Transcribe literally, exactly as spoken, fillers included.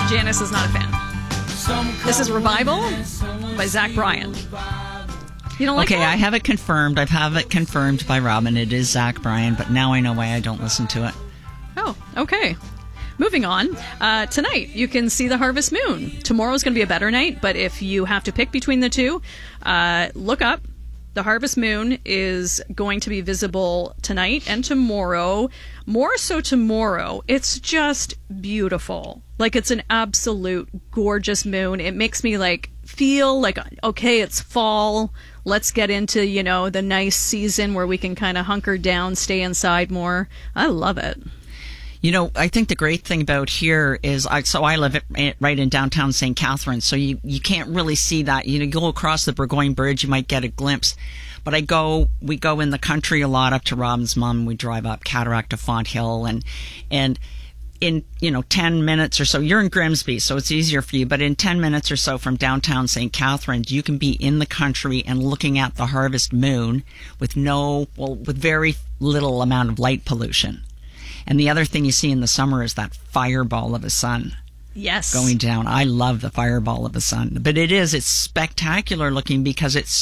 Janice is not a fan. This is Revival by Zach Bryan. You don't like Okay, that? I have it confirmed. I have it confirmed by Robin. It is Zach Bryan, but now I know why I don't listen to it. Oh, okay. Moving on. Uh, tonight, you can see the harvest moon. Tomorrow's going to be a better night, but if you have to pick between the two, uh, look up. The harvest moon is going to be visible tonight and tomorrow. More so tomorrow. It's just beautiful. Like, it's an absolute gorgeous moon. It makes me, like, feel like, okay, it's fall. Let's get into, you know, the nice season where we can kind of hunker down, stay inside more. I love it. You know, I think the great thing about here is, I, so I live at, right in downtown Saint Catharines, so you, you can't really see that. You know, you go across the Burgoyne Bridge, you might get a glimpse. But I go, we go in the country a lot up to Robin's mom. We drive up Cataract to Font Hill, and and in, you know, ten minutes or so, you're in Grimsby, so it's easier for you. But in ten minutes or so from downtown Saint Catharines, you can be in the country and looking at the harvest moon with no, well, with very little amount of light pollution. And the other thing you see in the summer is that fireball of a sun. Yes. Going down. I love the fireball of the sun. But it is, it's spectacular looking because it's